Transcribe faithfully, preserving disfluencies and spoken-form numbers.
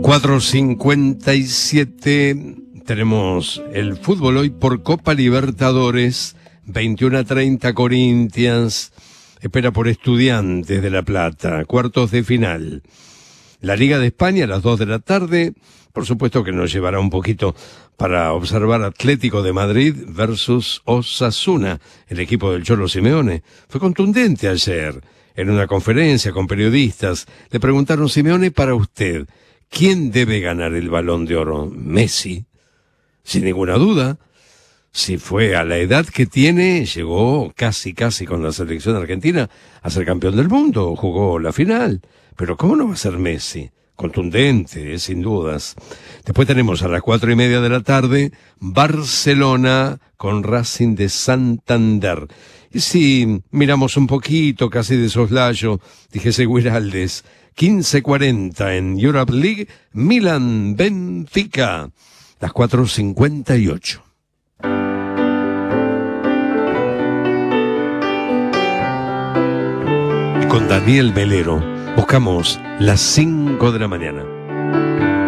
cuatro cincuenta y siete, tenemos el fútbol hoy por Copa Libertadores, veintiuno a treinta Corinthians, espera por Estudiantes de La Plata, cuartos de final. La Liga de España a las dos de la tarde, por supuesto que nos llevará un poquito para observar Atlético de Madrid versus Osasuna, el equipo del Cholo Simeone. Fue contundente ayer, en una conferencia con periodistas, le preguntaron: Simeone, para usted, ¿quién debe ganar el Balón de Oro? ¿Messi? Sin ninguna duda. Si fue a la edad que tiene, llegó casi casi con la selección argentina a ser campeón del mundo, jugó la final. Pero ¿cómo no va a ser Messi? Contundente, sin dudas. Después tenemos a las cuatro y media de la tarde, Barcelona con Racing de Santander. Y si miramos un poquito, casi de soslayo, dijese Guiraldes, quince cuarenta en Europe League, Milan Benfica, las cuatro cincuenta y ocho. Con Daniel Melero buscamos las cinco de la mañana.